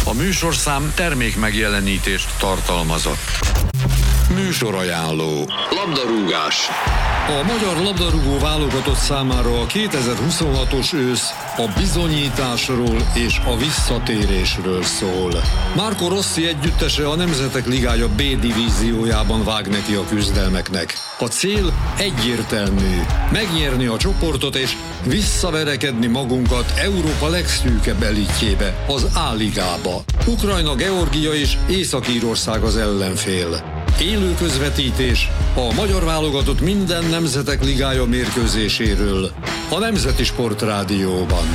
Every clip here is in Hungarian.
A műsorszám termék megjelenítést tartalmazott. Műsorajánló. Labdarúgás. A magyar labdarúgó válogatott számára a 2026-os ősz a bizonyításról és a visszatérésről szól. Marco Rossi együttese a Nemzetek Ligája B divíziójában vág neki a küzdelmeknek. A cél egyértelmű: megnyerni a csoportot és visszaverekedni magunkat Európa legszűkebb elitjébe, az A-ligába. Ukrajna, Georgia és Észak-Írország az ellenfél. Élő közvetítés a magyar válogatott minden Nemzetek Ligája mérkőzéséről a Nemzeti Sportrádióban.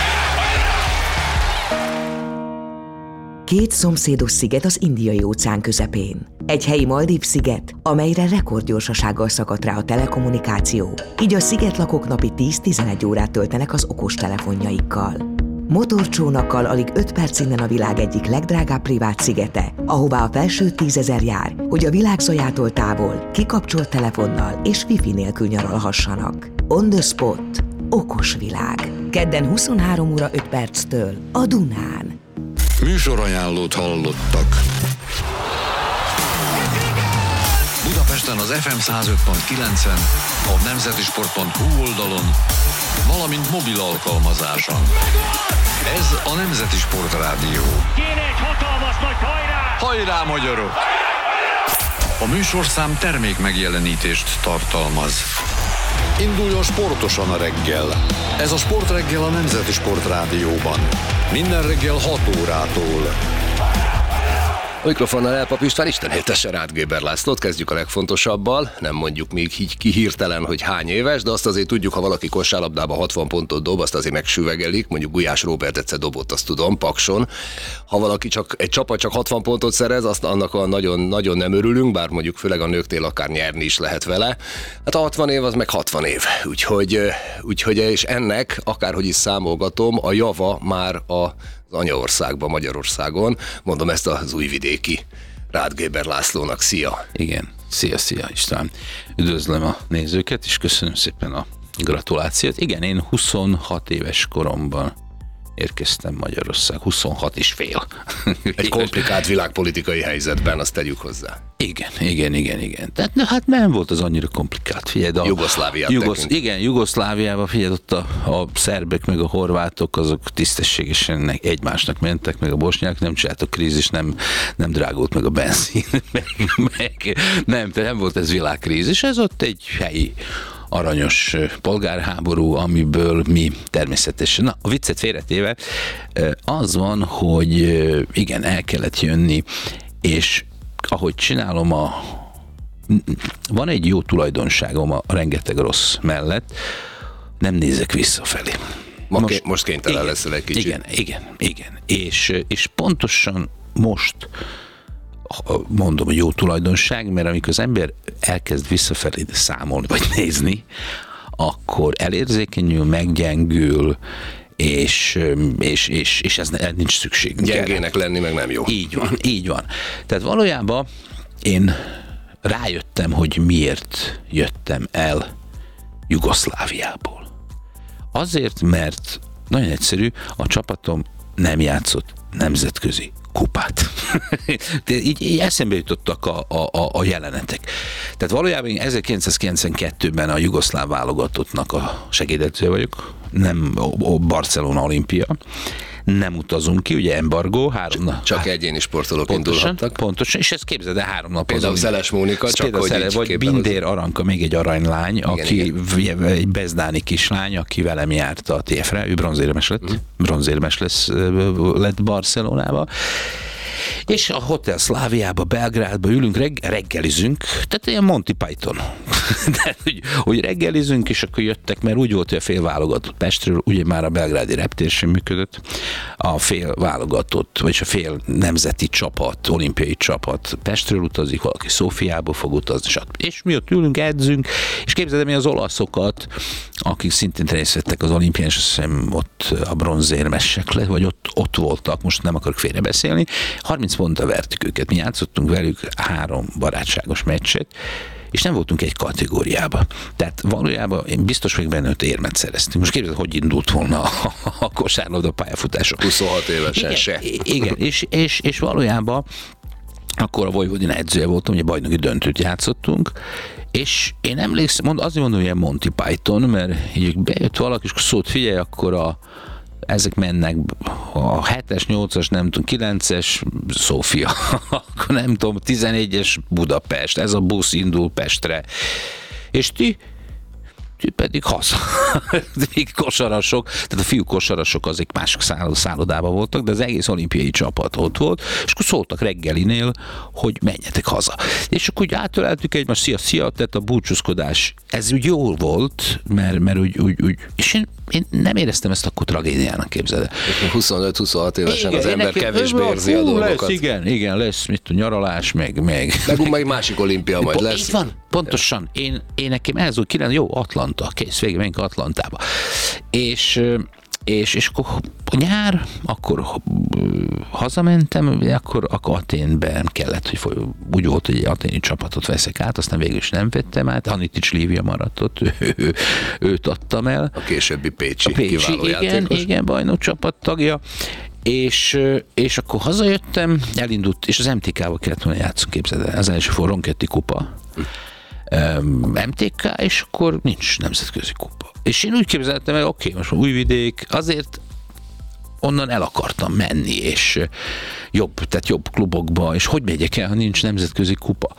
Két szomszédos sziget az Indiai-óceán közepén. Egy helyi Maldív-sziget, amelyre rekordgyorsasággal szakadt rá a telekommunikáció, így a szigetlakók napi 10-11 órát töltenek az okostelefonjaikkal. Motorcsónakkal alig 5 perc innen a világ egyik legdrágább privát szigete, ahová a felső 10 000 jár, hogy a világ zajától távol, kikapcsolt telefonnal és wifi nélkül nyaralhassanak. On the spot. Okos világ. Kedden 23 óra 5 perctől a Dunán. Műsorajánlót hallottak. Budapesten az FM 105.9-en, a nemzetisport.hu oldalon, valamint mobil alkalmazáson. Ez a Nemzeti Sportrádió. Kéne egy hatalmas nagy hajrá! Hajrá, magyarok! A műsorszám termék megjelenítést tartalmaz. Induljon sportosan a reggel. Ez a Sportreggel a Nemzeti Sportrádióban. Minden reggel 6 órától. A mikrofonnal Elpap István, Isten hétesse Ráth Géber Lászlót. Kezdjük a legfontosabbal. Nem mondjuk még így kihirtelen, hogy hány éves, de azt azért tudjuk, ha valaki kosárlabdában 60 pontot dob, azt azért megsüvegelik. Mondjuk Gulyás Róbert egyszer dobott, azt tudom, Pakson. Ha valaki egy csapat csak 60 pontot szerez, azt annak nagyon, nagyon nem örülünk, bár mondjuk főleg a nőknél akár nyerni is lehet vele. Hát a 60 év az meg 60 év. Úgyhogy és ennek, akárhogy is számolgatom, a java már az anyaországban, Magyarországon. Mondom ezt az újvidéki Ráth Géber Lászlónak. Szia! Igen, szia István. Üdvözlöm a nézőket, és köszönöm szépen a gratulációt. Igen, én 26 éves koromban érkeztem Magyarország, 26 és fél. Egy komplikált világpolitikai helyzetben, azt tegyük hozzá. Igen. Tehát hát nem volt az annyira komplikált. Figyeld, Jugoszláviában, figyeld, ott a szerbek meg a horvátok, azok tisztességesen egymásnak mentek, meg a bosnyák nem csináltak krízis, nem drágult meg a benzin, nem volt ez világkrízis, ez ott egy helyi aranyos polgárháború, amiből mi természetesen, a viccet félretéve, az van, hogy igen, el kellett jönni, és ahogy csinálom, van egy jó tulajdonságom a rengeteg rossz mellett, nem nézek visszafelé. Most kénytelen leszel egy kicsit. Igen. És pontosan most mondom, hogy jó tulajdonság, mert amikor az ember elkezd visszafelé számolni, vagy nézni, akkor elérzékenyül, meggyengül, és ez nincs szükség. Gyengének lenni meg nem jó. Így van. Tehát valójában én rájöttem, hogy miért jöttem el Jugoszláviából. Azért, mert nagyon egyszerű, a csapatom nem játszott nemzetközi kupát. így eszembe jutottak a jelenetek. Tehát valójában 1992-ben a jugoszláv válogatottnak a segédedzője vagyok, nem Barcelona Olimpia, nem utazunk ki, ugye embargó, csak egyéni sportolók indulhattak. Pontosan, és ezt képzeld el 3 nap. Például Szeles Mónika, csak hogy vagy Bindér Aranka, még egy aranylány, aki egy bezdáni kislány, aki velem járt a TF-re, ő bronzérmes lett Barcelonába. És a Hotel Szláviába, Belgrádba ülünk, reggelizünk, tehát ilyen Monty Python. De, hogy reggelizünk, és akkor jöttek, mert úgy volt, hogy a fél válogatott Pestről, ugye már a belgrádi reptér sem működött, a fél válogatott, vagyis a fél nemzeti csapat, olimpiai csapat Pestről utazik, valaki Szófiába fog utazni, és mi ott ülünk, edzünk, és képzeld, mi az olaszokat, akik szintén részt vettek az olimpián, és azt hiszem ott a bronzérmesek lett, vagy ott voltak, most nem akarok félrebeszélni, 30 ponttal vertük őket, mi játszottunk velük 3 barátságos meccset, és nem voltunk egy kategóriában. Tehát valójában én biztos vagyok benne, hogy érmet szereztünk. Most kérdezem, hogy indult volna a kosárlabda pályafutások. 26 évesen se. Igen, és valójában akkor a Vojvodina edzője voltam, ugye bajnoki döntőt játszottunk, és én emlékszem, azért mondom, hogy ilyen Monty Python, mert így bejött valaki, és szólt, figyelj, akkor ezek mennek a 7-es, 8-as, nem tudom, 9-es Szófia, akkor nem tudom, 11-es Budapest, ez a busz indul Pestre, és ti pedig haza. Még kosarasok, tehát a fiú kosarasok azok mások szállodában voltak, de az egész olimpiai csapat ott volt, és akkor szóltak reggelinél, hogy menjetek haza. És akkor úgy átöleltük egymást, szia, tehát a búcsúzkodás, ez úgy jó volt, mert úgy és én nem éreztem ezt akkor tragédiának, képzeld. 25-26 évesen igen, az ember kevésbé érzi a dolgokat. Lesz, igen, lesz, mit tudom, nyaralás, meg egy másik olimpia majd lesz. Így van, pontosan. Én nekem ez úgy jó, Atlanta, kész, végig menjünk Atlantába. És akkor a nyár, akkor hazamentem, akkor Athénben kellett, hogy úgy volt, hogy egy athéni csapatot veszek át, aztán végül is nem vettem át, Anitics Lívia maradt ott, őt adtam el. A későbbi Pécsi kiváló játékos. Igen, bajnok csapat tagja. És akkor hazajöttem, elindult, és az MTK-val kellett volna játszani, képzeld el, az első Ronchetti kupa. MTK, és akkor nincs nemzetközi kupa. És én úgy képzeltem, hogy oké, most Újvidék, azért onnan el akartam menni, és jobb klubokba, és hogy megyek el, ha nincs nemzetközi kupa.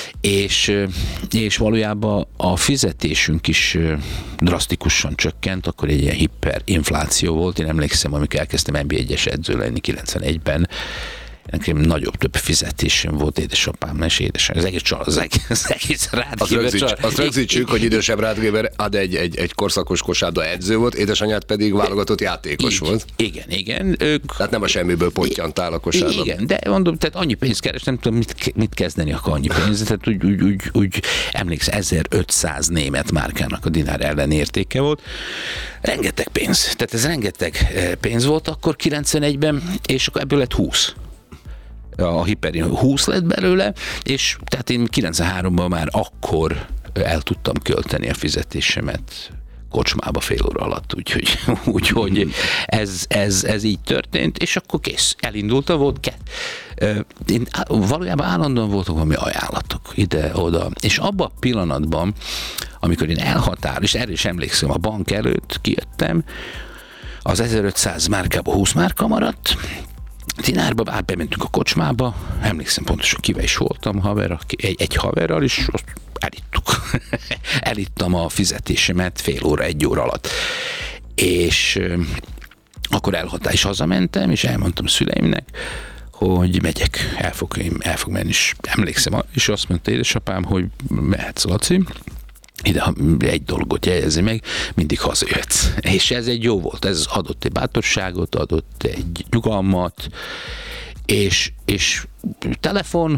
És valójában a fizetésünk is drasztikusan csökkent, akkor egy ilyen hiperinfláció volt. Én emlékszem, amikor elkezdtem NB1-es edző lenni 91-ben, nekem több fizetésem volt édesapám, és édesem. Az egész Rádgéber. Azt rögzítsük, hogy idősebb Rádgéber ad egy korszakos kosárlabda edző volt, édesanyád pedig válogatott játékos volt. Igen. Tehát nem a semmiből pottyantál a kosárlabda. Igen, de mondom, tehát annyi pénzt keres, nem tudom, mit kezdeni akar annyi pénzt. Tehát úgy emlékszem, 1500 német márkának a dinár ellenértéke volt. Rengeteg pénz. Tehát ez rengeteg pénz volt akkor 91-ben, és akkor ebből lett 20. A hiperin 20 lett belőle, és tehát én 93-ban már akkor el tudtam költeni a fizetésemet kocsmába fél óra alatt, úgyhogy ez így történt, és akkor kész, elindultam, volt én valójában állandóan voltak valami ajánlatok ide-oda, és abban a pillanatban, amikor én és erre is emlékszem, a bank előtt kijöttem, az 1500 márkába 20 márka maradt, dinárba, bementünk a kocsmába, emlékszem pontosan, kivel is voltam, egy haverral, és azt elittam a fizetésemet fél óra, 1 óra alatt. És akkor és hazamentem, és elmondtam szüleimnek, hogy megyek, el fog menni, és emlékszem, és azt mondta édesapám, hogy mehetsz, Laci, ide egy dolgot jegyezi meg, mindig hazajöhetsz. És ez egy jó volt, ez adott egy bátorságot, adott egy nyugalmat, és telefon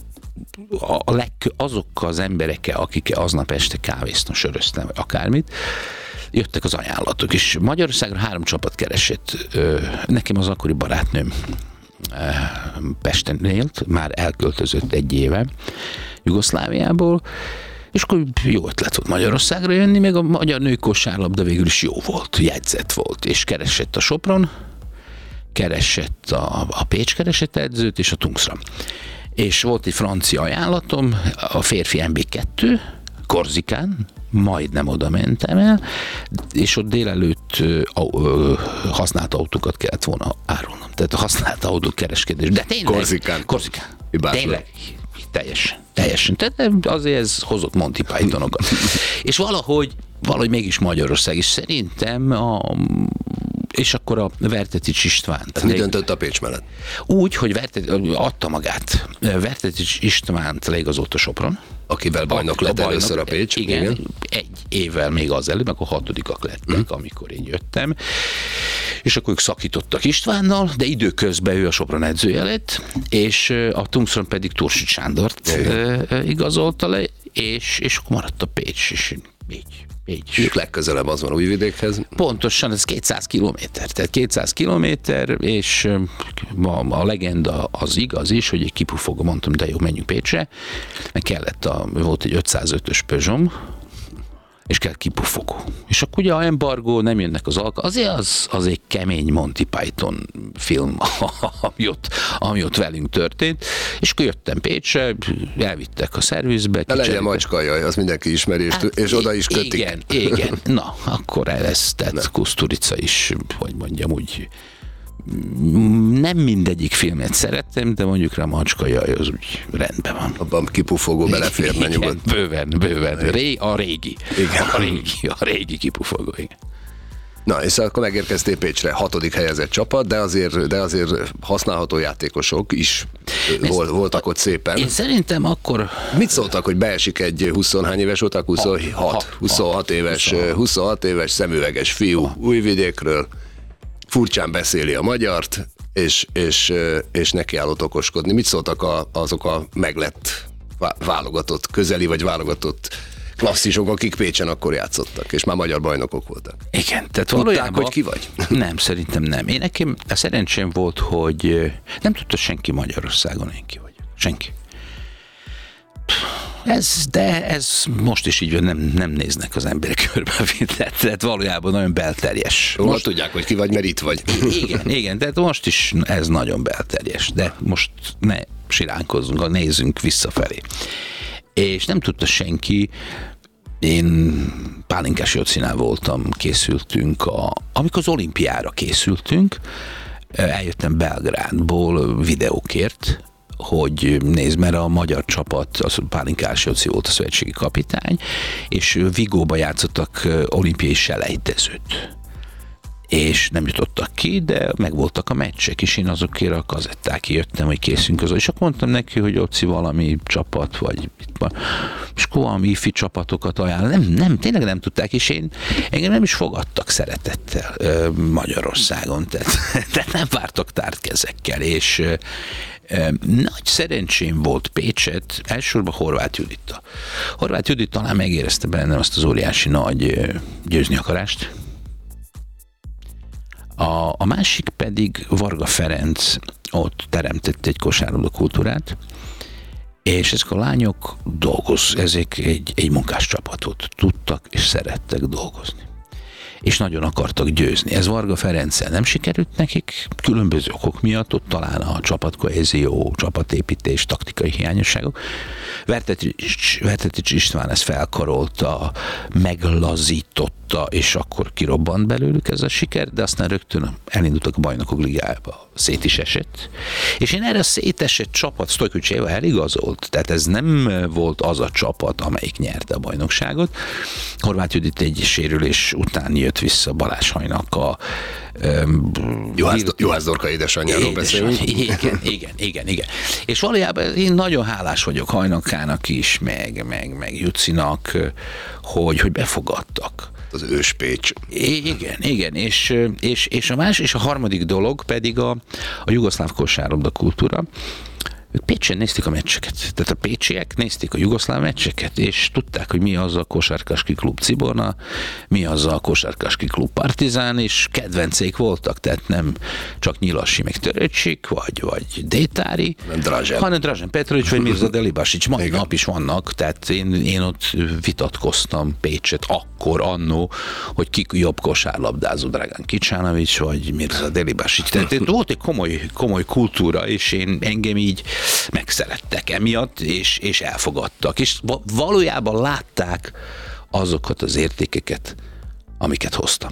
azokkal az emberekkel, akikkel aznap este kávéztam, söröztem, vagy akármit, jöttek az ajánlatok, és Magyarországra 3 csapat keresett. Nekem az akkori barátnőm Pesten élt, már elköltözött 1 éve Jugoszláviából, és akkor jó ötlet volt Magyarországra jönni, meg a magyar női kosárlabda végül is jó volt, jegyzett volt, és keresett a Sopron, keresett a Pécs keresett edzőt, és a Tungsram. És volt egy francia ajánlatom, a férfi MB2, Korzikán, majdnem oda mentem el, és ott délelőtt használt autókat kellett volna árulnom. Tehát a használt autó kereskedés. De tényleg. Korzikán. Tényleg. Teljesen. Tehát azért ez hozott Monty Pythonokat. És valahogy mégis Magyarország, és szerintem és akkor a Vertetics Istvánt. Mi döntött a Pécs mellett? Úgy, hogy adta magát. Vertetics Istvánt leigazolt a Sopron. Akivel bajnok lett először a Pécs. Igen, 1 évvel még az előbb, akkor 6-ak lettek, amikor én jöttem. És akkor ők szakítottak Istvánnal, de időközben ő a Sopron edzője lett, és a Tungsram pedig Tursics Sándort igazolta le, és akkor maradt a Pécs, és így Így is. Legközelebb az van Újvidékhez. Pontosan, ez 200 kilométer. Tehát 200 kilométer, és a legenda az igaz is, hogy egy kipufogó, mondtam, de jó, menjünk Pécsre. Meg kellett, volt egy 505-ös Peugeot, és kell kipufogó. És akkor ugye a embargó, nem jönnek az azért az egy kemény Monty Python film, ami ott velünk történt, és akkor jöttem Pécsre, elvittek a szervizbe. De legyen macskajaj, az mindenki ismeri, és oda is kötik. Igen. Na, akkor ez tett Kusturica is, hogy mondjam úgy, nem mindegyik filmet szerettem, de mondjuk rá Macskajaj, az úgy rendben van. Abban kipufogó beleférne nyugodt. Bőven. A régi. Igen. A régi kipufogó, igen. Na, és akkor megérkeztél Pécsre, 6. helyezett csapat, de azért használható játékosok is voltak ott szépen. Én szerintem akkor... Mit szóltak, hogy beesik egy 20-hány éves voltak? 26 éves szemüveges fiú Újvidékről, furcsán beszéli a magyart, és nekiállott okoskodni. Mit szóltak azok a meglett válogatott, közeli vagy válogatott klasszisok, akik Pécsen akkor játszottak, és már magyar bajnokok voltak? Igen, tehát valójában... hogy ki vagy? Nem, szerintem nem. Nekem a szerencsém volt, hogy nem tudta senki Magyarországon, én ki vagyok. Senki. Ez most is így van, nem néznek az emberek körbe, tehát valójában nagyon belterjes. Most tudják, hogy ki vagy, mert itt vagy. Igen, tehát most is ez nagyon belterjes, de most ne siránkozzunk, nézzünk visszafelé. És nem tudta senki, én Pálinkás Jocinál voltam, készültünk, amikor az olimpiára készültünk, eljöttem Belgrádból videókért, hogy nézd, mert a magyar csapat, az Pálinkás Joci volt a szövetségi kapitány, és Vigóba játszottak olimpiai selejtezőt. És nem jutottak ki, de megvoltak a meccsek, és én azokért a kazetták jöttem, hogy készünk azon. És akkor mondtam neki, hogy Oci valami csapat, vagy itt van. És akkor valami ifi csapatokat ajánl. Nem, tényleg nem tudták, és engem nem is fogadtak szeretettel Magyarországon. Tehát nem vártak tárt kezekkel, és nagy szerencsém volt Pécset, elsősorban Horváth Judittal. Horváth Judit talán megérezte bennem azt az óriási nagy győzni akarást. A másik pedig Varga Ferenc ott teremtett egy kosárlabda kultúrát, és ezek a lányok ezek egy munkás csapat volt. Tudtak és szerettek dolgozni. És nagyon akartak győzni. Ez Varga Ferenccel nem sikerült nekik, különböző okok miatt, ott talán a csapatkohézió, csapatépítés, taktikai hiányosságok. Vertetics István ezt felkarolta, meglazította, és akkor kirobbant belőlük ez a siker, de aztán rögtön elindultak a Bajnokok Ligájába, szét is esett. És én erre a szétesett csapat Sztojkovics eligazolt, tehát ez nem volt az a csapat, amelyik nyerte a bajnokságot. Horváth Judit egy sérülés után jött vissza Balázs Hajnak a Juhász Dorka édesanyjáról beszélünk. Igen. És valójában én nagyon hálás vagyok Hajnakának is, meg Jucinak, hogy befogadtak. Az őspécs. Igen, és a harmadik dolog pedig a jugoszláv kosárlabda kultúra. Ők Pécsen nézték a meccseket. Tehát a pécsiek nézték a jugoszláv meccseket, és tudták, hogy mi az a Kosárkáski Klub Ciborna, mi az a Kosárkáski Klub Partizán, és kedvencék voltak, tehát nem csak Nyilassi, meg Töröcsik, vagy Détári, hanem Dražen Petrović, vagy Mirza Delibasić. Mai nap is vannak, tehát én ott vitatkoztam Pécset akkor, annó, hogy ki jobb kosárlabdázó, Dragan Kicsánovics, vagy Mirza Delibasić. Tehát volt egy komoly kultúra, és engem így megszerettek emiatt, és elfogadtak. És valójában látták azokat az értékeket, amiket hoztam.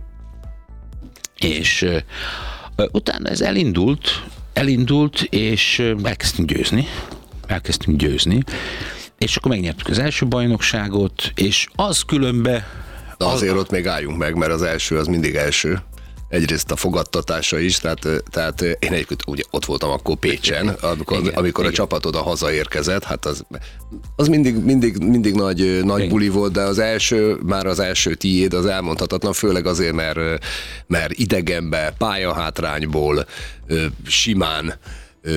És utána ez elindult, és elkezdtünk győzni, és akkor megnyertük az első bajnokságot, és az különben... De azért ott még álljunk meg, mert az első az mindig első. Egyrészt a fogadtatása is, tehát én egyébként ugye ott voltam akkor Pécsen, amikor a csapat oda hazaérkezett, hát az mindig nagy buli volt, de az első tiéd az elmondhatatlan, főleg azért, mert idegenbe, pályahátrányból, simán,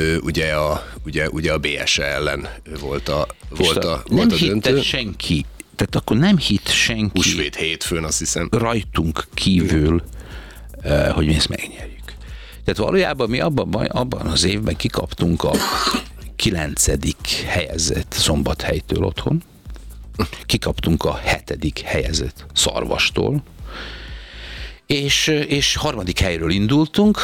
ugye a BSE ellen volt a nem döntő. hitte senki tehát akkor nem hitt senki. Húsvét hétfőn, azt hiszem. Rajtunk kívül, hogy mi ezt megnyerjük. Tehát valójában mi abban az évben kikaptunk a 9. helyezett Szombathelytől otthon, kikaptunk a 7. helyezett Szarvastól, és 3. helyről indultunk,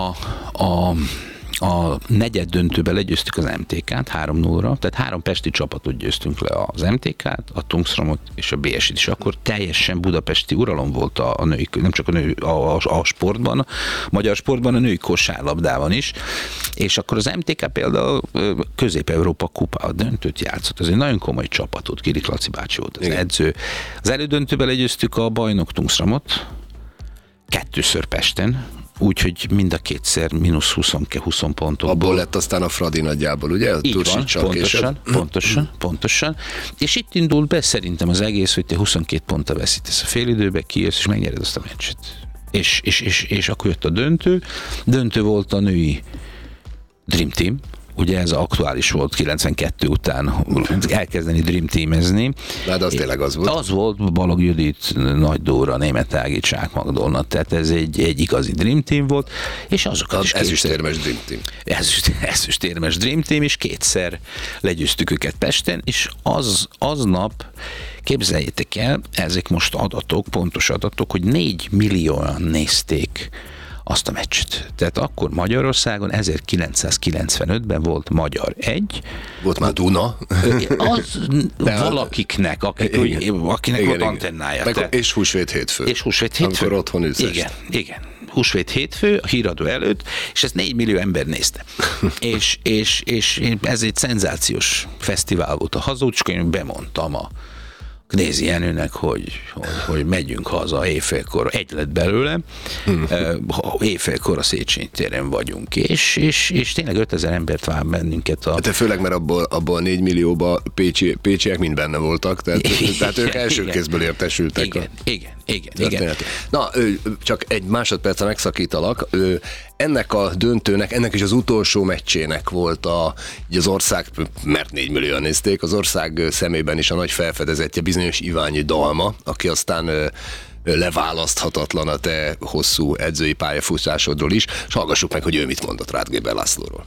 a negyed döntőben legyőztük az MTK-t 3-0-ra, tehát 3 pesti csapatot győztünk le, az MTK-t, a Tungsramot és a BS-t, és akkor teljesen budapesti uralom volt a női, nem csak a sportban, a magyar sportban, a női kosárlabdában is, és akkor az MTK például Közép-Európa kupa döntőt játszott, ez egy nagyon komoly csapatot, Kirik Laci bácsi volt az edző. Az elődöntőben legyőztük a bajnok Tungsramot, 2-ször Pesten, úgyhogy mind a 2-szer mínusz 20 pontokból. Abból lett aztán a Fradi nagyjából, ugye? A így van, pontosan. És itt indult be szerintem az egész, hogy te 22 ponttal veszítesz a félidőbe, kijössz és megnyered azt a meccset. És akkor jött a döntő. Döntő volt a női Dream Team, ugye ez aktuális volt 92 után elkezdeni Dream Teamezni. De az tényleg az volt? Az volt, Balog Judit, Nagy Dóra, Németh Ági, Csák Magdolna, tehát ez egy igazi Dream Team volt, és azokat is ezüstérmes Dream Team. Ezüstérmes Dream Team, és 2-szer legyőztük őket Pesten, és aznap képzeljétek el, ezek most adatok, pontos adatok, hogy 4 millióan nézték azt a meccset. Tehát akkor Magyarországon 1995-ben volt Magyar 1. Volt már Duna. Az valakiknek, akinek volt antennája. És húsvét hétfő. Amikor otthon ülsz. Igen. Húsvét hétfő, a híradó előtt, és ezt 4 millió ember nézte. és ez egy szenzációs fesztivál volt a hazó, csak én bemondtam a Knézi Jenőnek, hogy megyünk haza éjfélkor, egy lett belőle, éjfélkor a Széchenyi téren vagyunk, és tényleg 5000 embert vár bennünket. De főleg, mert abban 4 millióban pécsiek mind benne voltak, tehát ők első kézből értesültek. Igen. Na, csak egy másodpercre megszakítalak. Ennek a döntőnek, ennek is az utolsó meccsének volt az ország, mert 4 millióan nézték, az ország szemében is a nagy felfedezetje bizonyos Iványi Dalma, aki aztán leválaszthatatlan a te hosszú edzői pályafutásodról is, és hallgassuk meg, hogy ő mit mondott Rath Géber Lászlóról.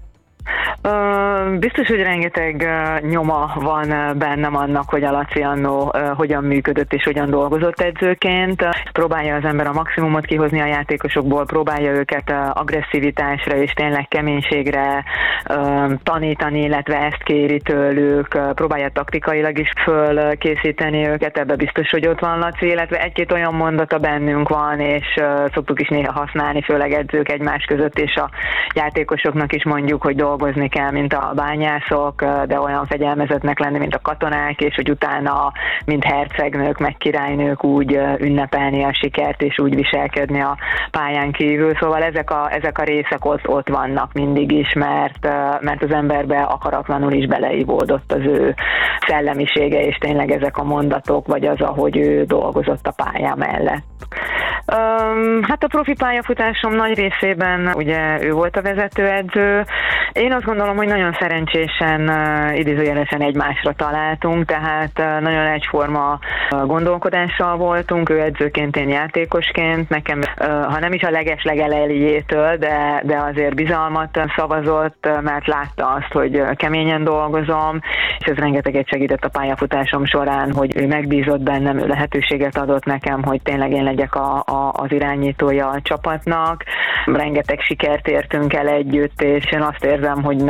Biztos, hogy rengeteg nyoma van bennem annak, hogy a Laci annó hogyan működött és hogyan dolgozott edzőként. Próbálja az ember a maximumot kihozni a játékosokból, próbálja őket agresszivitásra és tényleg keménységre tanítani, illetve ezt kéri tőlük, próbálja taktikailag is fölkészíteni őket, ebbe biztos, hogy ott van Laci, illetve egy-két olyan mondata bennünk van, és szoktuk is néha használni, főleg edzők egymás között, és a játékosoknak is mondjuk, hogy dolgozni kell, mint a bányászok, de olyan fegyelmezetnek lenni, mint a katonák, és hogy utána, mint hercegnők, meg királynők úgy ünnepelni a sikert, és úgy viselkedni a pályán kívül. Szóval ezek a részek ott vannak mindig is, mert az emberbe akaratlanul is beleivódott az ő szellemisége, és tényleg ezek a mondatok, vagy az, ahogy ő dolgozott a pálya mellett. Hát a profi pályafutásom nagy részében ugye ő volt a vezetőedző. Én azt gondolom, hogy nagyon szerencsésen, idézőjelesen egymásra találtunk, tehát nagyon egyforma gondolkodással voltunk, ő edzőként, én játékosként, nekem, ha nem is a legelejétől, de azért bizalmat szavazott, mert látta azt, hogy keményen dolgozom, és ez rengeteget segített a pályafutásom során, hogy ő megbízott bennem, ő lehetőséget adott nekem, hogy tényleg én legyek az irányítója a csapatnak. Rengeteg sikert értünk el együtt, és én azt érzem, hogy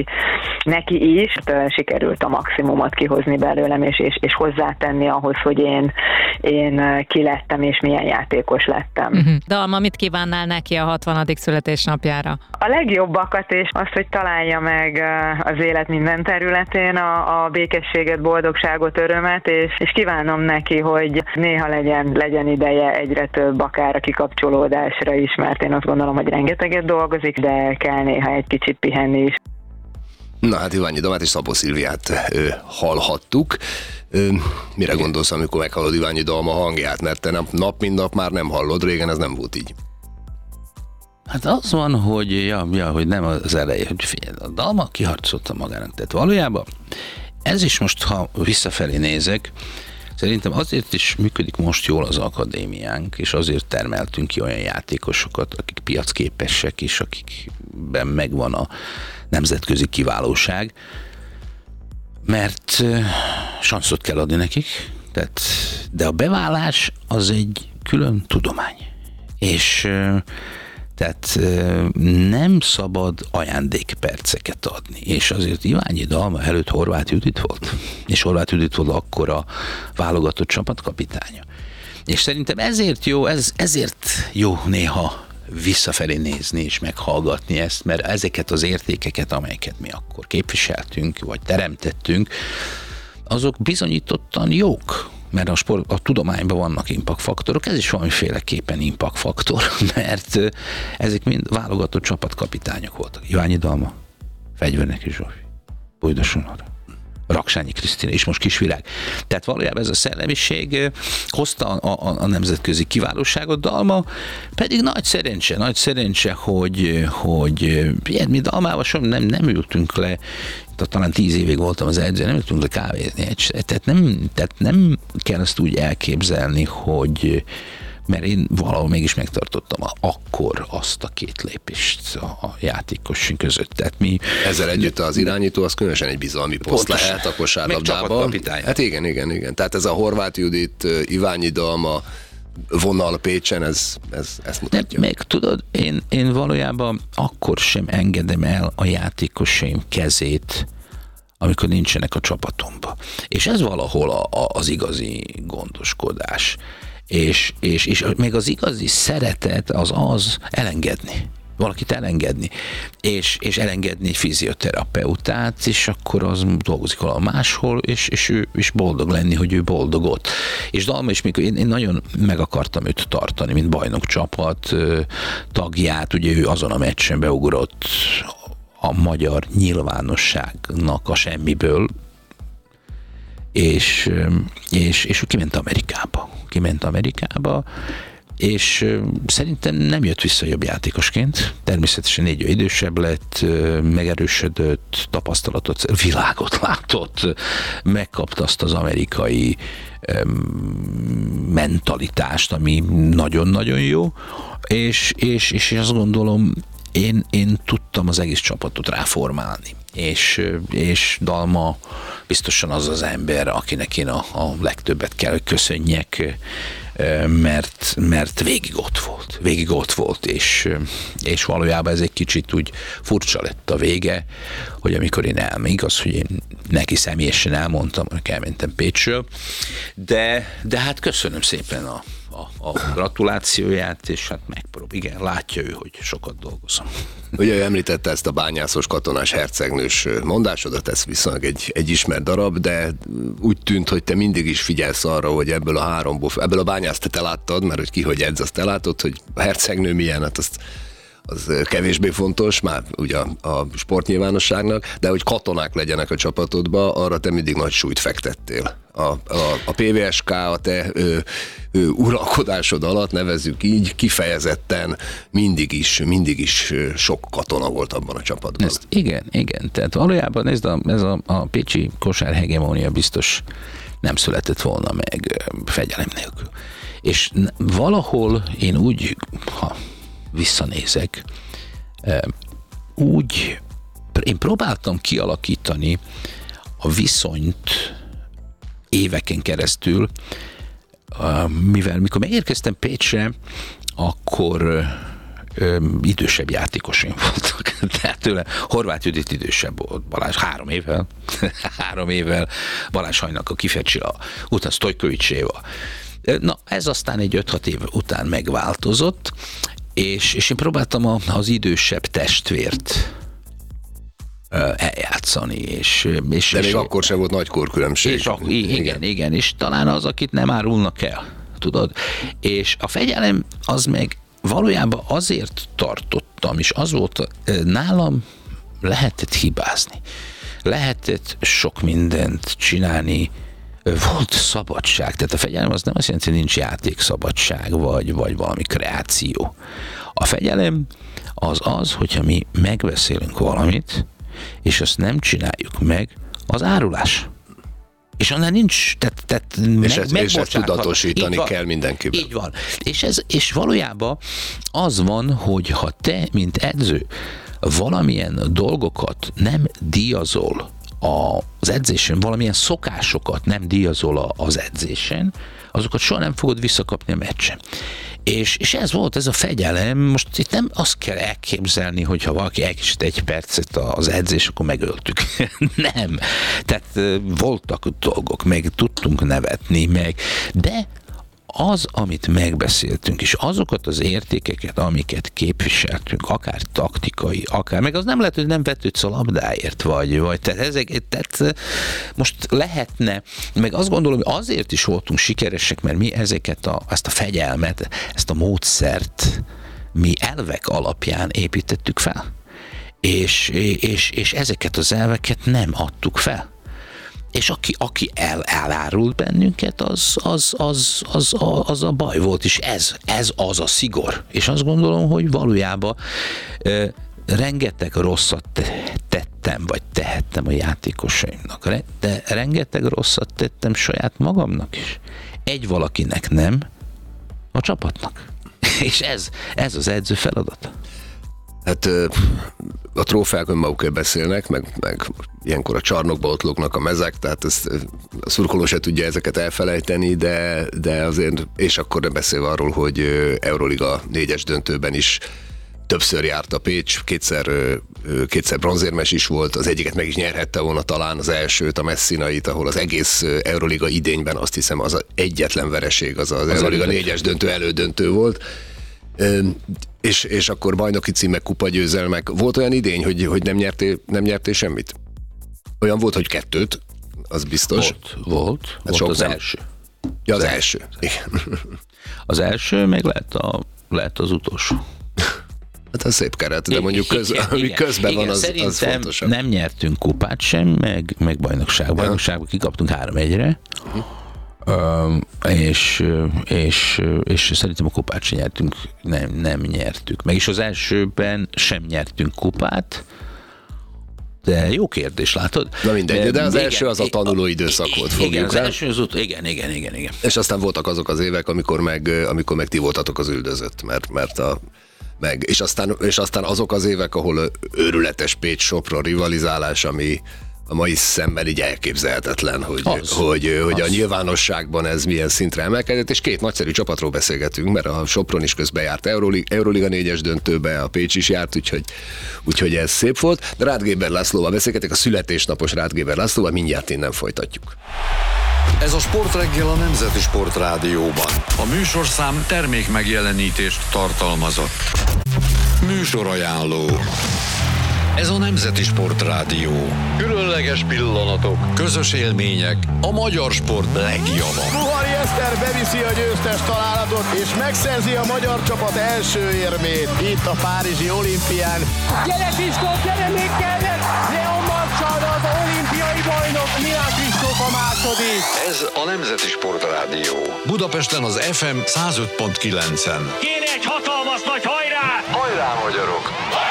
neki is sikerült a maximumot kihozni belőlem, és hozzátenni ahhoz, hogy én ki lettem, és milyen játékos lettem. Dalma, mit kívánnál neki a 60. születésnapjára? A legjobbakat, és azt, hogy találja meg az élet minden területén a békességet, boldogságot, örömet, és kívánom neki, hogy néha legyen ideje egyre több, akár a kikapcsolódásra is, mert én azt gondolom, hogy rengeteget dolgozik, de kell néha egy kicsit pihenni is. Na hát Iványi Dalmát és Szabó Szilviát hallhattuk. Mire gondolsz, amikor meghallod Iványi Dalma hangját? Mert te nap mint nap már nem hallod, régen ez nem volt így. Hát az van, hogy hogy nem az elején, hogy figyelj, a Dalma kiharcolta magának. Tehát valójában ez is most, ha visszafelé nézek, szerintem azért is működik most jól az akadémiánk, és azért termeltünk ki olyan játékosokat, akik piacképesek, és akikben megvan a nemzetközi kiválóság, mert sanszot kell adni nekik, de a beválás az egy külön tudomány. És tehát nem szabad ajándékperceket adni. És azért Iványi Dalma előtt Horváth Judit volt. És Horváth Judit volt akkor a válogatott csapatkapitánya. És szerintem ezért jó néha visszafelé nézni és meghallgatni ezt, mert ezeket az értékeket, amelyeket mi akkor képviseltünk, vagy teremtettünk, azok bizonyítottan jók. Mert a tudományban vannak impact faktorok, ez is valamiféleképpen impact faktor, mert ezek mind válogatott csapatkapitányok voltak. Iványi Dalma, Fegyverneki Zsófi, Bújdos Unor, Raksányi Krisztina, és most Kisvirág. Tehát valójában ez a szellemiség hozta a nemzetközi kiválóságot, Dalma pedig nagy szerencse, hogy mi Dalmával nem ültünk le, talán 10 évig voltam az edző, nem ültünk le kávézni. Tehát nem kell ezt úgy elképzelni, hogy mert én valahol mégis megtartottam akkor azt a 2 lépést a játékosunk között. Tehát mi... Ezzel együtt az irányító az különösen egy bizalmi poszt lehet a kosárlabdában. Hát igen. Tehát ez a Horváth Judit, Iványi Dalma vonal Pécsen, ez mutatja. Meg tudod, én valójában akkor sem engedem el a játékosaim kezét, amikor nincsenek a csapatomba. És ez valahol az igazi gondoskodás. És még az igazi szeretet az elengedni. Valakit elengedni. És elengedni egy fizioterapeutát, és akkor az dolgozik valahol máshol, és ő is boldog lenni, hogy ő boldog ott. És Dalma is, mikor én nagyon meg akartam őt tartani, mint bajnokcsapat tagját, ugye ő azon a meccsen beugrott a magyar nyilvánosságnak a semmiből, és ő kiment Amerikába, és szerintem nem jött vissza jobb játékosként. Természetesen 4 év idősebb lett, megerősödött, tapasztalatot, világot látott, megkapta azt az amerikai mentalitást, ami nagyon-nagyon jó, és azt gondolom, én tudtam az egész csapatot ráformálni, és Dalma biztosan az az ember, akinek én a legtöbbet kell, hogy köszönjek, mert végig ott volt, és valójában ez egy kicsit úgy furcsa lett a vége, hogy amikor én igaz, hogy én neki személyesen elmondtam, hogy elmentem Pécsről, de hát köszönöm szépen a gratulációját, és hát igen, látja ő, hogy sokat dolgozom. Ugye ő említette ezt a bányászos katonás hercegnős mondásodat, ez viszonylag egy ismert darab, de úgy tűnt, hogy te mindig is figyelsz arra, hogy ebből a bányászt te láttad, mert hogy ki hogy edz, azt te látod, hogy a hercegnő milyen, hát az kevésbé fontos, már ugye a sportnyilvánosságnak, de hogy katonák legyenek a csapatodba, arra te mindig nagy súlyt fektettél. A PVSK a te uralkodásod alatt, nevezzük így, kifejezetten mindig is sok katona volt abban a csapatban. Igen. Tehát valójában ez a pécsi kosárhegemónia biztos nem született volna meg fegyelem nélkül. És valahol én úgy, ha visszanézek, én próbáltam kialakítani a viszonyt éveken keresztül, mivel mikor megérkeztem Pécsre, akkor idősebb játékosaim voltak. Tehát tőle Horváth Judit idősebb volt, Balázs 3 évvel, Balázs Hajnak a Kifecsia, utána Stojkovicséva. Na, ez aztán egy 5-6 év után megváltozott, és én próbáltam az idősebb testvért eljátszani. De még akkor sem volt nagy korkülönbség. Igen, és talán az, akit nem árulnak el, tudod. És a fegyelem az meg valójában azért tartottam, és az volt, nálam lehetett hibázni. Lehetett sok mindent csinálni, volt szabadság. Tehát a fegyelem az nem azt jelenti, hogy nincs játékszabadság, vagy valami kreáció. A fegyelem az, hogyha mi megbeszélünk valamit, és azt nem csináljuk meg, az árulás. És annál nincs, és ezt tudatosítani kell mindenkiben. Így van. És valójában az van, hogy ha te, mint edző, valamilyen dolgokat nem díjazol az edzésen, valamilyen szokásokat nem díjazol az edzésen, azokat soha nem fogod visszakapni a meccsen. És ez volt, ez a fegyelem. Most itt nem azt kell elképzelni, hogyha valaki elkésett egy percet az edzés, akkor megöltük. Nem. Tehát voltak dolgok, meg tudtunk nevetni, de az, amit megbeszéltünk, és azokat az értékeket, amiket képviseltünk, akár taktikai, akár, meg az nem lehet, hogy nem vetődsz a labdáért, vagy tehát most lehetne, meg azt gondolom, hogy azért is voltunk sikeresek, mert mi ezt a fegyelmet, ezt a módszert mi elvek alapján építettük fel. És ezeket az elveket nem adtuk fel. És aki elárult bennünket, az a baj volt, és ez az a szigor. És azt gondolom, hogy valójában rengeteg rosszat tettem, vagy tehettem a játékosaimnak, de rengeteg rosszat tettem saját magamnak is. Egy valakinek nem, a csapatnak. És ez az edző feladata. Hát a trófeák önmagukért beszélnek, meg ilyenkor a csarnokba ott lógnak a mezek, tehát a szurkoló se tudja ezeket elfelejteni, de azért, és akkor nem beszélve arról, hogy Euroliga 4-es döntőben is többször járt a Pécs, kétszer bronzérmes is volt, az egyiket meg is nyerhette volna talán, az elsőt, a Messinait, ahol az egész Euroliga idényben azt hiszem az egyetlen vereség, az Euroliga 4-es döntő elődöntő volt. És akkor bajnoki címek, kupagyőzelmek. Volt olyan idény, hogy nem nyertél semmit? Olyan volt, hogy 2, az biztos. Volt az első. Ja, az első. Igen. Az első, meg lehet az utolsó. Hát ez szép keret, de mondjuk ami közben van, az fontosabb. Nem nyertünk kupát sem, meg bajnokság. Bajnokságban kikaptunk 3-1-re. És szerintem a kupát sem nyertünk, nem nyertük. Meg is az elsőben sem nyertünk kupát, de jó kérdés, látod? Na mindegy, de az első az a tanuló időszak volt. Igen, az első az igen. És aztán voltak azok az évek, amikor meg ti voltatok az üldözött, és aztán azok az évek, ahol őrületes Pécs-Sopron rivalizálás, ami a mai szemmel így elképzelhetetlen, hogy a nyilvánosságban ez milyen szintre emelkedett, és 2 nagyszerű csapatról beszélgetünk, mert a Sopron is közben járt Euroliga 4-es döntőbe, a Pécs is járt, úgyhogy ez szép volt. De Ráth Géber Lászlóval beszélgetek, a születésnapos Ráth Géber Lászlóval, mindjárt innen folytatjuk. Ez a Sportreggel a Nemzeti Sport Rádióban. A műsorszám termék megjelenítést tartalmazott. Műsorajánló. Ez a Nemzeti Sport Rádió. Különleges pillanatok, közös élmények, a magyar sport legjava. Puhari Eszter beviszi a győztes találatot, és megszerzi a magyar csapat első érmét itt a párizsi olimpián. Gyere Kristóf, gyere még kellett! Leon Marcsal, az olimpiai bajnok, Milán Kristóf a második. Ez a Nemzeti Sport Rádió. Budapesten az FM 105.9-en. Kéne egy hatalmas nagy hajrá! Hajrá, magyarok!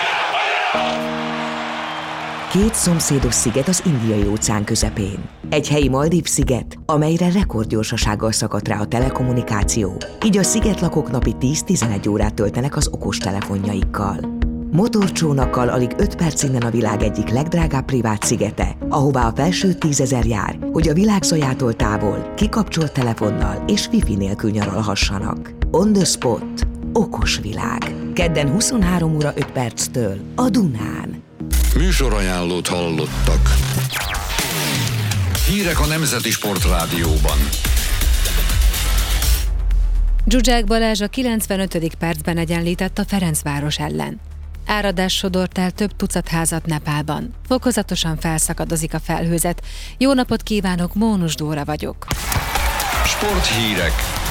Két szomszédos sziget az Indiai-óceán közepén. Egy helyi Maldív-sziget, amelyre rekordgyorsasággal szakadt rá a telekommunikáció, így a szigetlakók napi 10-11 órát töltenek az okostelefonjaikkal. Motorcsónakkal alig 5 perc innen a világ egyik legdrágább privát szigete, ahová a felső 10 000 jár, hogy a világ zajától távol, kikapcsolt telefonnal és wifi nélkül nyaralhassanak. On the spot. Okos világ. Kedden 23 óra 5 perctől a Dunán. Műsorajánlót hallottak. Hírek a Nemzeti Sport Rádióban. Zsuzsák Balázs a 95. percben egyenlített a Ferencváros ellen. Áradás sodort el több tucat házat Nepálban. Fokozatosan felszakadozik a felhőzet. Jó napot kívánok, Mónus Dóra vagyok. Sporthírek.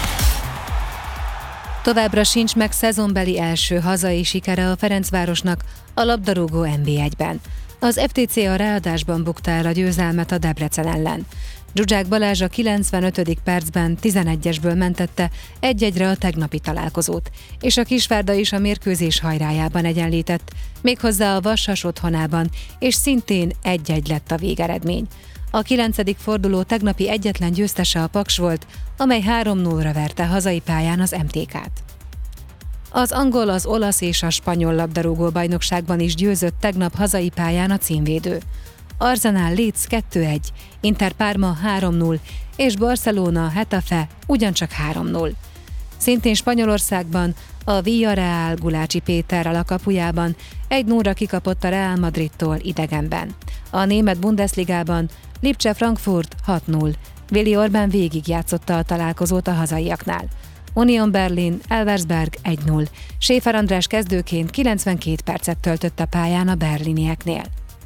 Továbbra sincs meg szezonbeli első hazai sikere a Ferencvárosnak a labdarúgó NB1-ben. Az FTC a ráadásban bukta el a győzelmet a Debrecen ellen. Zsuzsák Balázs a 95. percben 11-esből mentette 1-1-re a tegnapi találkozót, és a Kisvárda is a mérkőzés hajrájában egyenlített, méghozzá a Vassas otthonában, és szintén 1-1 lett a végeredmény. A 9. forduló tegnapi egyetlen győztese a Paks volt, amely 3-0-ra verte hazai pályán az MTK-t. Az angol, az olasz és a spanyol labdarúgó bajnokságban is győzött tegnap hazai pályán a címvédő. Arsenal Leeds 2-1, Inter Parma 3-0 és Barcelona Getafe ugyancsak 3-0. Szintén Spanyolországban a Villarreal Gulácsi Péterrel a kapujában 1-0-ra kikapott a Real Madridtól idegenben. A német Bundesligában Lipcse Frankfurt 6-0. Willi Orbán végigjátszotta a találkozót a hazaiaknál. Union Berlin Elversberg 1-0. Schäfer András kezdőként 92 percet töltött a pályán a berlinieknél.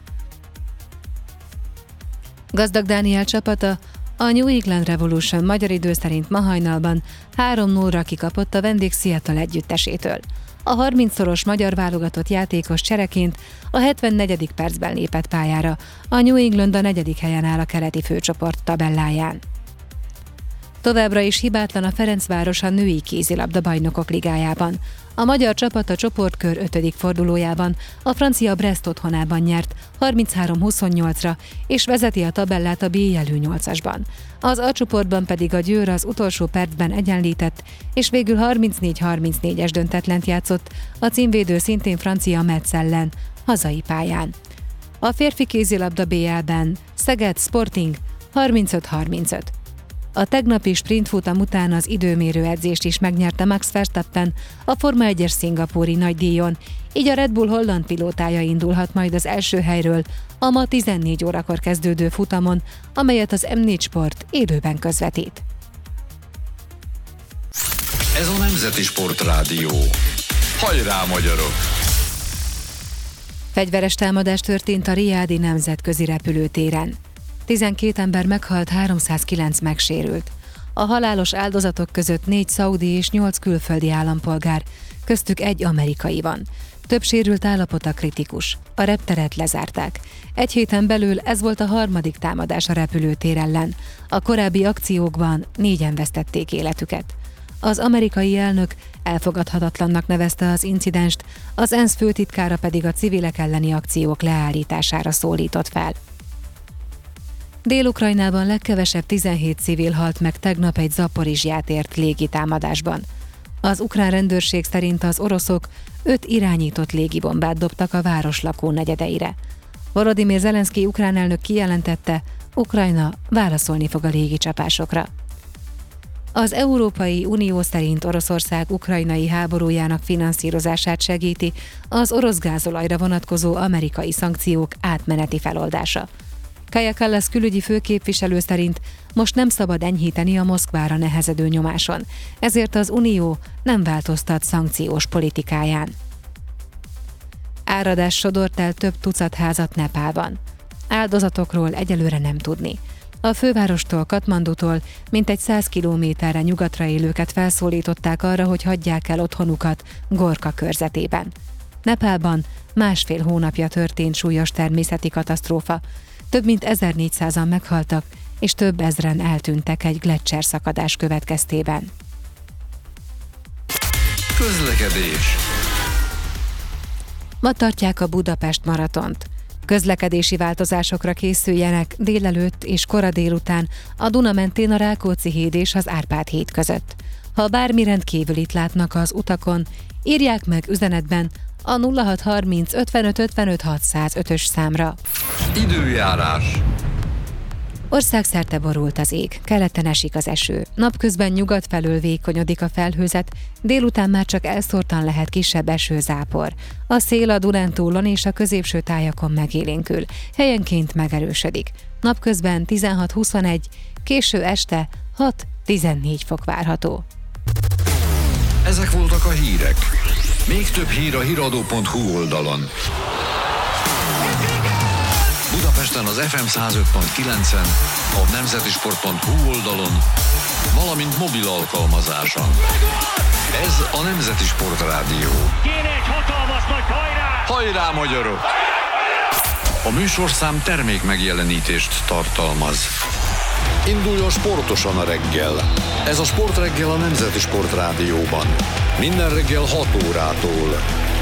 Gazdag Dániel csapata, a New England Revolution magyar idő szerint ma hajnalban 3-0-ra kikapott a vendég Seattle együttesétől. A 30-szoros magyar válogatott játékos csereként a 74. percben lépett pályára, a New England a 4. helyen áll a keleti főcsoport tabelláján. Továbbra is hibátlan a Ferencváros a női kézilabda bajnokok ligájában. A magyar csapat a csoportkör 5. fordulójában a francia Brest otthonában nyert 33-28-ra, és vezeti a tabellát a B jelű 8-asban. Az A csoportban pedig a Győr az utolsó percben egyenlített, és végül 34-34-es döntetlent játszott a címvédő szintén francia Metz ellen, hazai pályán. A férfi kézilabda BL-ben Szeged Sporting 35-35. A tegnapi sprintfutam után az időmérő edzést is megnyerte Max Verstappen a Forma 1-es szingapúri nagydíjon, így a Red Bull holland pilótája indulhat majd az első helyről a ma 14 órakor kezdődő futamon, amelyet az M4 Sport élőben közvetít. Ez a Nemzeti Sportrádió. Hajrá, magyarok! Fegyveres támadás történt a Riádi nemzetközi repülőtéren. 12 ember meghalt, 309 megsérült. A halálos áldozatok között 4 szaudi és 8 külföldi állampolgár, köztük 1 amerikai van. Több sérült állapota kritikus. A repteret lezárták. Egy héten belül ez volt a 3. támadás a repülőtér ellen. A korábbi akciókban 4-en vesztették életüket. Az amerikai elnök elfogadhatatlannak nevezte az incidenst, az ENSZ főtitkára pedig a civilek elleni akciók leállítására szólított fel. Dél-Ukrajnában legkevesebb 17 civil halt meg tegnap egy Zaporizsját ért légitámadásban. Az ukrán rendőrség szerint az oroszok 5 irányított légibombát dobtak a város lakónegyedeire. Volodymyr Zelenszky ukrán elnök kijelentette, Ukrajna válaszolni fog a légicsapásokra. Az Európai Unió szerint Oroszország ukrajnai háborújának finanszírozását segíti az orosz gázolajra vonatkozó amerikai szankciók átmeneti feloldása. Kaja Kallas külügyi főképviselő szerint most nem szabad enyhíteni a Moszkvára nehezedő nyomáson, ezért az Unió nem változtat szankciós politikáján. Áradás sodort el több tucat házat Nepálban. Áldozatokról egyelőre nem tudni. A fővárostól, Katmandutól mintegy 100 kilométerre nyugatra élőket felszólították arra, hogy hagyják el otthonukat Gorka körzetében. Nepálban 1,5 hónapja történt súlyos természeti katasztrófa. Több mint 1400-an meghaltak, és több ezren eltűntek egy gleccser szakadás következtében. Közlekedés. Ma tartják a Budapest maratont. Közlekedési változásokra készüljenek délelőtt és kora délután a Duna mentén a Rákóczi híd és az Árpád híd között. Ha bármi rendkívülit látnak az utakon, írják meg üzenetben a 0630 55 55 605-ös számra. Időjárás. Országszerte borult az ég, keleten esik az eső. Napközben nyugat felől vékonyodik a felhőzet, délután már csak elszórtan lehet kisebb esőzápor. A szél a Dunántúlon és a középső tájakon megélénkül, helyenként megerősödik. Napközben 16-21, késő este 6-14 fok várható. Ezek voltak a hírek. Még több hír a hiradó.hu oldalon. Budapesten az FM 105.9-en, a nemzetisport.hu oldalon, valamint mobil alkalmazáson. Ez a Nemzeti Sportrádió. Kéne egy hatalmas nagy hajrá! Hajrá, magyarok! A műsorszám termék megjelenítést tartalmaz. Induljon sportosan a reggel. Ez a Sportreggel a Nemzeti Sportrádióban. Minden reggel 6 órától.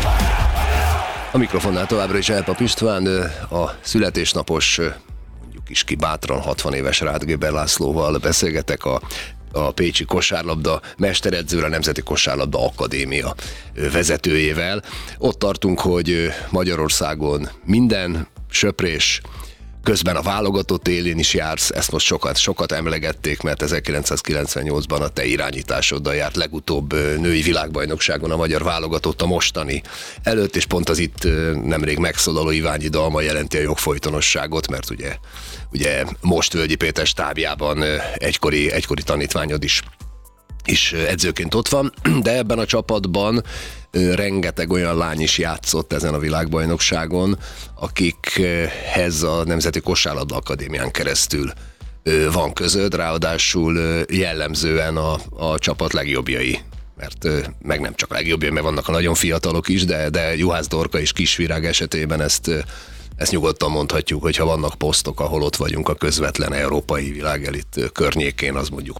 A mikrofonnál továbbra is Elpap István, a születésnapos, mondjuk is ki bátran 60 éves Ráth Géber Lászlóval beszélgetek, a pécsi kosárlabda mesteredzőre, a Nemzeti Kosárlabda Akadémia vezetőjével. Ott tartunk, hogy Magyarországon minden söprés közben a válogatott élén is jársz, ezt most sokat emlegették, mert 1998-ban a te irányításoddal járt legutóbb női világbajnokságon a magyar válogatott, a mostani előtt, és pont az itt nemrég megszólaló Iványi dalma jelenti a jogfolytonosságot, mert ugye most Völgyi Péter stábjában egykori tanítványod is edzőként ott van, de ebben a csapatban rengeteg olyan lány is játszott ezen a világbajnokságon, akikhez a Nemzeti Kosárlabda Akadémián keresztül van közöd, ráadásul jellemzően a csapat legjobbjai. Mert meg nem csak a legjobbjai, mert vannak a nagyon fiatalok is, de Juhász Dorka és Kisvirág esetében ezt nyugodtan mondhatjuk, hogy ha vannak posztok, ahol ott vagyunk a közvetlen európai világelit környékén, az mondjuk